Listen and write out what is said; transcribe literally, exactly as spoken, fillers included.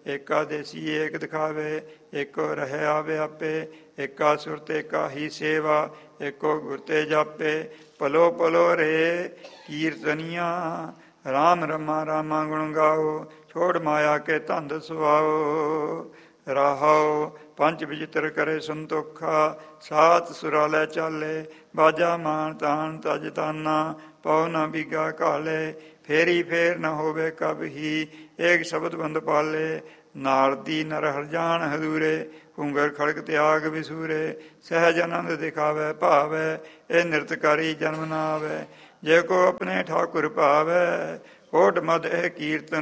ਏਕਾ ਦੇਸੀ ਏਕ ਦਿਖਾਵੇ, ਏਕੋ ਰਹਿ ਆਵੇ ਆਪੇ, ਏਕਾ ਸੁਰਤ ਏਕਾ ਹੀ ਸੇਵਾ, ਏਕੋ ਗੁਰ ਤੇ ਜਾਪੇ। ਪਲੋ ਪਲੋ ਰੇ ਕੀਰਤਨੀਆਂ, ਰਾਮ ਰਮਾ ਰਾਮਾ ਗੁਣ ਗਾਓ, ਛੋੜ ਮਾਇਆ ਕੇ ਧੰਦ ਸੁਆਓ। ਰਾਹੋ ਪੰਜ ਵਿਚਿਤਰ ਕਰੇ ਸੰਤੋਖਾ, ਸਾਤ ਸੁਰਾ ਲੈ ਚਾਲੇ, ਬਾਜਾ ਮਾਨ ਤਾਨ ਤਜ ਤਾਨਾ, ਪਉ ਨਾ ਬੀਗਾ ਕਾਲੇ। ਫੇਰੀ ਫੇਰ ਨ ਹੋਵੇ ਕਬ ਹੀ, ਏਕ ਸ਼ਬਦ ਬੰਦ ਪਾਲੇ, ਨਾਰਦੀ ਨਰ ਹਰ ਜਾਣ ਹਦੂਰੇ, ਘੂੰਗਰ ਖੜਕ ਤਿਆਗ ਵਿਸੂਰੇ। ਸਹਿਜ ਆਨੰਦ ਦਿਖਾਵੇ ਭਾਵੈ, ਇਹ ਨਿਰਤਕਾਰੀ ਜਨਮ ਨਾ ਆਵੇ, ਜੇ ਕੋ ਆਪਣੇ ਠਾਕੁਰ ਭਾਵੈ, ਕੋਟ ਮਦ ਇਹ ਕੀਰਤਨ